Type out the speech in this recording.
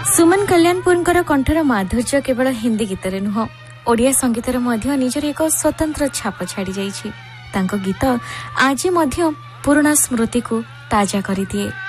सुमन कल्याणपुर कंठर माधुर्य केवल हिंदी गीत नुह ओडिया संगीत निजर एक स्वतंत्र छाप छाड़ी जाइछि। तांको गीत आज पुराना स्मृति को ताजा कर दिए।